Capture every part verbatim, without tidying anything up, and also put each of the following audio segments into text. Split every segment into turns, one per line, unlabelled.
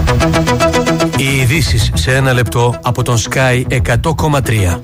Οι ειδήσεις σε ένα λεπτό από τον Sky εκατό κόμμα τρία.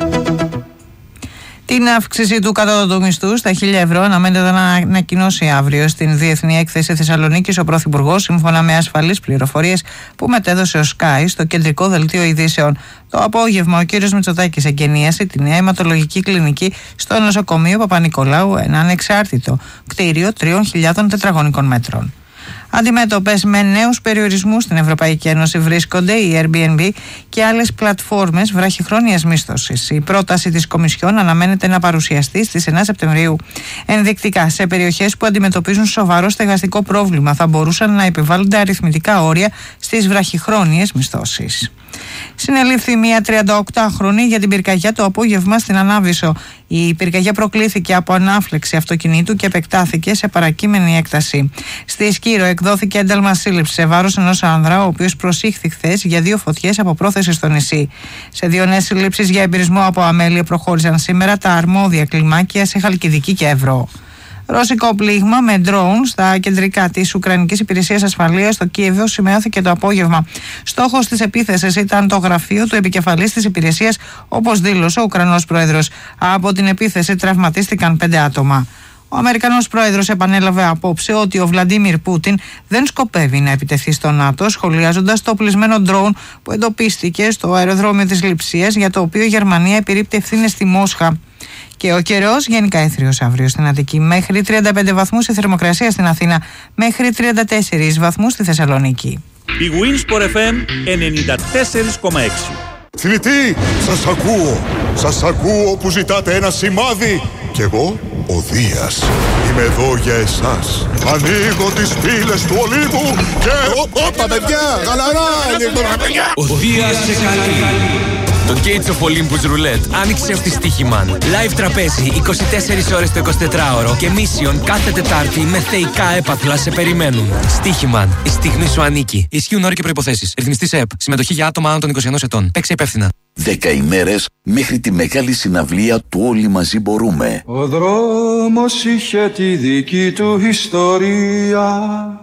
Την αύξηση του κατώτατου μισθού στα χίλια ευρώ αναμένεται να ανακοινώσει αύριο στην Διεθνή Έκθεση Θεσσαλονίκης ο Πρωθυπουργός, σύμφωνα με ασφαλείς πληροφορίες που μετέδωσε ο Sky στο κεντρικό δελτίο ειδήσεων. Το απόγευμα, ο κ. Μητσοτάκης εγκαινίασε τη νέα αιματολογική κλινική στο νοσοκομείο Παπα-Νικολάου, ένα ανεξάρτητο κτίριο τριών χιλιάδων τετραγωνικών μέτρων. Αντιμέτωπες με νέους περιορισμούς στην Ευρωπαϊκή Ένωση βρίσκονται η Airbnb και άλλες πλατφόρμες βραχυχρόνιας μίσθωσης. Η πρόταση της Κομισιόν αναμένεται να παρουσιαστεί στις εννέα Σεπτεμβρίου. Ενδεικτικά, σε περιοχές που αντιμετωπίζουν σοβαρό στεγαστικό πρόβλημα θα μπορούσαν να επιβάλλονται αριθμητικά όρια στις βραχυχρόνιες μισθώσεις. Συνελήφθη μια τριανταοκτάχρονη για την πυρκαγιά το απόγευμα στην Ανάβησο. Η πυρκαγιά προκλήθηκε από ανάφλεξη αυτοκινήτου και επεκτάθηκε σε παρακείμενη έκταση. Στη Σκύρο εκδόθηκε ένταλμα σύλληψης σε βάρος ενός άνδρα, ο οποίος προσήχθη χθες για δύο φωτιές από πρόθεση στο νησί. Σε δύο νέες συλλήψεις για εμπειρισμό από αμέλεια προχώρησαν σήμερα τα αρμόδια κλιμάκια σε Χαλκιδική και Ευρώ. Ρώσικο πλήγμα με ντρόουν στα κεντρικά της Ουκρανικής Υπηρεσίας Ασφαλείας στο Κίεβο σημειώθηκε το απόγευμα. Στόχος της επίθεσης ήταν το γραφείο του επικεφαλής της υπηρεσίας, όπως δήλωσε ο Ουκρανός πρόεδρος. Από την επίθεση τραυματίστηκαν πέντε άτομα. Ο Αμερικανός πρόεδρος επανέλαβε απόψε ότι ο Βλαντίμιρ Πούτιν δεν σκοπεύει να επιτεθεί στο ΝΑΤΟ, σχολιάζοντας το οπλισμένο ντρόουν που εντοπίστηκε στο αεροδρόμιο της Λειψίας, για το οποίο η Γερμανία επιρρύπτει ευθύνες στη Μόσχα. Και ο καιρός γενικά έθριος αύριο στην Αττική, μέχρι τριάντα πέντε βαθμούς η θερμοκρασία στην Αθήνα, μέχρι τριάντα τέσσερις βαθμούς στη Θεσσαλονίκη.
Η Winsport εφ εμ ενενήντα τέσσερα κόμμα έξι.
Θηλυκοί, σας ακούω. Σας ακούω που ζητάτε ένα σημάδι. Κι εγώ, ο Δίας, είμαι εδώ για εσάς. Ανοίγω τις πύλες του Ολύβου και... Όπα παιδιά, γαλαρά είναι παιδιά.
Ο Δίας σε καλεί. Το Gates of Olympus Roulette άνοιξε αυτή στοίχημαν. Live τραπέζι είκοσι τέσσερις ώρες το εικοσιτετράωρο και mission κάθε Τετάρτη με θεϊκά έπαθλα σε περιμένουν. Στοίχημαν. Η στιγμή σου ανήκει. Ισχύουν όροι και προϋποθέσεις. Ρυθμιστής ΕΕΠ. Συμμετοχή για άτομα άνω των είκοσι ενός ετών. Παίξε υπεύθυνα.
Δέκα ημέρες μέχρι τη μεγάλη συναυλία του Όλοι Μαζί Μπορούμε.
Ο δρόμος είχε τη δική του ιστορία.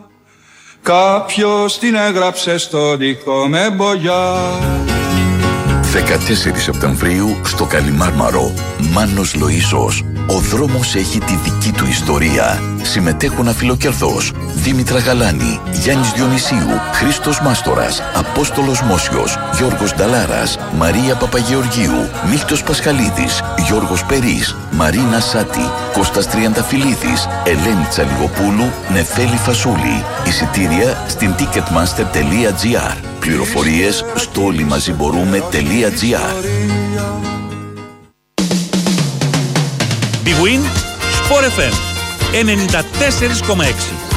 Κάποιος την έγραψε στο δικό με μπογιά.
δεκατέσσερις Σεπτεμβρίου στο Καλιμάρμαρο. Μάνος Λοΐσος. Ο δρόμος έχει τη δική του ιστορία. Συμμετέχουν Αφιλοκερδός, Δήμητρα Γαλάνη, Γιάννης Διονυσίου, Χρήστος Μάστορας, Απόστολος Μόσιος, Γιώργος Νταλάρας, Μαρία Παπαγεωργίου, Μίχτος Πασχαλίδης, Γιώργος Περής, Μαρίνα Σάτη, Κώστας Τριανταφυλλίδης, Ελένη Τσαλιγοπούλου, Νεφέλη Φασούλη. Εισιτήρια στην ticketmaster τελεία gr. Πληροφορίες στο όλοιμαζιμπορούμε τελεία gr.
Big Win Sport εφ εμ ενενήντα τέσσερα κόμμα έξι.